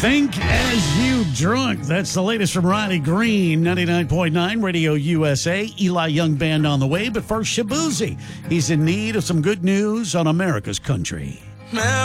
Think as you drunk. That's the latest from Riley Green, 99.9 Radio USA. Eli Young Band on the way, but first Shabuzi. He's in need of some good news on America's country.